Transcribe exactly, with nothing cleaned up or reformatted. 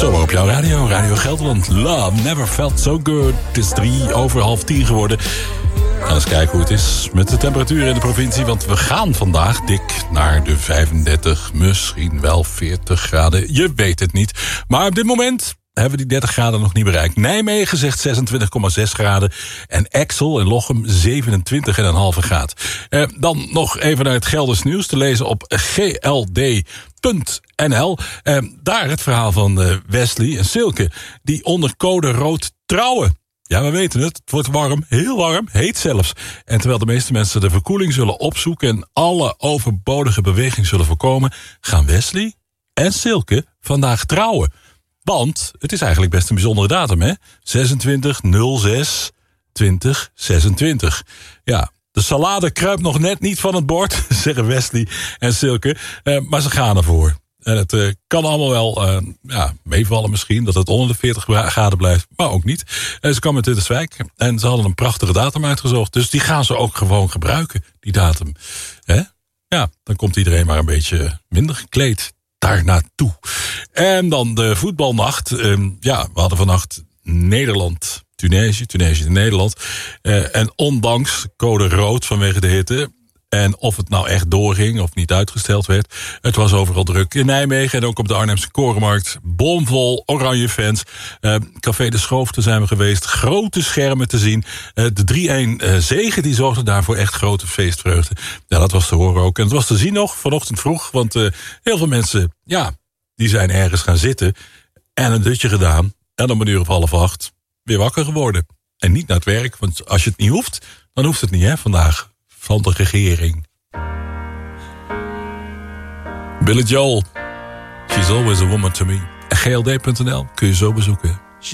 Zomaar op jouw radio, Radio Gelderland. Love never felt so good. Het is drie over half tien geworden. Gaan eens kijken hoe het is met de temperatuur in de provincie. Want we gaan vandaag dik naar de vijfendertig, misschien wel veertig graden. Je weet het niet. Maar op dit moment hebben we die dertig graden nog niet bereikt. Nijmegen zegt zesentwintig komma zes graden. En Exel en Lochem zevenentwintig komma vijf graad. Eh, dan nog even naar het Gelders nieuws te lezen op g l d punt n l. Eh, daar het verhaal van eh, Wesley en Silke, die onder code rood trouwen. Ja, we weten het. Het wordt warm, heel warm, heet zelfs. En terwijl de meeste mensen de verkoeling zullen opzoeken en alle overbodige beweging zullen voorkomen, gaan Wesley en Silke vandaag trouwen. Want het is eigenlijk best een bijzondere datum, hè? zesentwintig nul zes twintig zesentwintig. Ja, de salade kruipt nog net niet van het bord, zeggen Wesley en Silke. Eh, maar ze gaan ervoor. En het uh, kan allemaal wel uh, ja, meevallen misschien, dat het onder de veertig graden blijft, maar ook niet. En ze kwamen uit Winterswijk en ze hadden een prachtige datum uitgezocht. Dus die gaan ze ook gewoon gebruiken, die datum. Hè? Ja, dan komt iedereen maar een beetje minder gekleed daar naartoe. En dan de voetbalnacht. Um, ja, we hadden vannacht Nederland, Tunesië, Tunesië, Nederland. Uh, en ondanks code rood vanwege de hitte, en of het nou echt doorging of niet uitgesteld werd, het was overal druk in Nijmegen en ook op de Arnhemse Korenmarkt. Bomvol, oranje fans. Uh, Café de Schoofte zijn we geweest. Grote schermen te zien. Uh, de drie-een uh, zege die zorgde daarvoor echt grote feestvreugde. Ja, dat was te horen ook. En het was te zien nog vanochtend vroeg, want uh, heel veel mensen, ja, die zijn ergens gaan zitten en een dutje gedaan. En om een uur of half acht weer wakker geworden. En niet naar het werk, want als je het niet hoeft, dan hoeft het niet, hè, vandaag. Van de regering. Billy Joel. She's always a woman to me. G L D punt n l kun je zo bezoeken.